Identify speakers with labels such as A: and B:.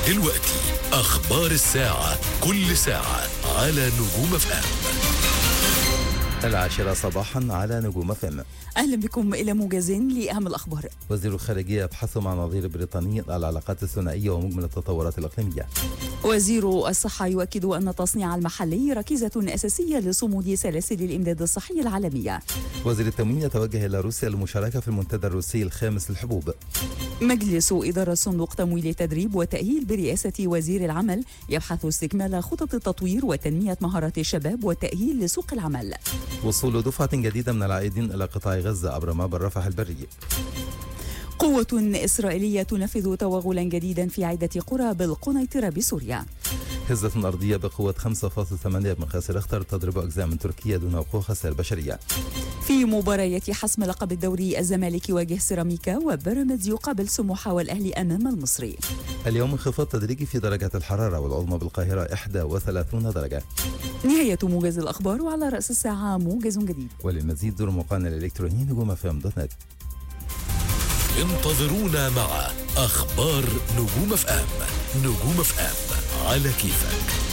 A: ودلوقتي أخبار الساعة، كل ساعة على نجوم اف ام.
B: 10 صباحا على نجوم فم.
C: أهلا بكم إلى موجز لأهم الأخبار.
B: وزير الخارجية يبحث مع نظير بريطاني العلاقات الثنائية ومجمل التطورات الإقليمية.
C: وزير الصحة يؤكد أن التصنيع المحلي ركيزة أساسية لصمود سلاسل الإمداد الصحي العالمية.
B: وزير التموين يتوجه إلى روسيا للمشاركة في المنتدى الروسي الخامس للحبوب.
C: مجلس إدارة صندوق تمويل التدريب والتأهيل برئاسة وزير العمل يبحث استكمال خطط التطوير وتنمية مهارات الشباب والتأهيل لسوق العمل.
B: وصول دفعة جديدة من العائدين إلى قطاع غزة عبر ماب الرفح البري.
C: قوة إسرائيلية تنفذ توغلا جديدا في عدة قرى بالقنيطرة بسوريا.
B: هزة أرضية بقوة 5.8 بمقياس ريختر تضرب أجزاء من تركيا دون وقوع خسائر بشرية.
C: في مباريات حسم لقب الدوري الزمالك يواجه سيراميكا وبيراميدز يقابل سموحة والأهلي أمام المصري.
B: اليوم انخفاض تدريجي في درجات الحرارة والعظمى بالقاهرة 31 درجة.
C: نهاية موجز الأخبار، وعلى رأس الساعة موجز جديد.
B: وللمزيد زوروا موقعنا الإلكتروني نجوم fm.net.
A: انتظرونا مع أخبار نجوم اف ام. نجوم اف ام على كيفك.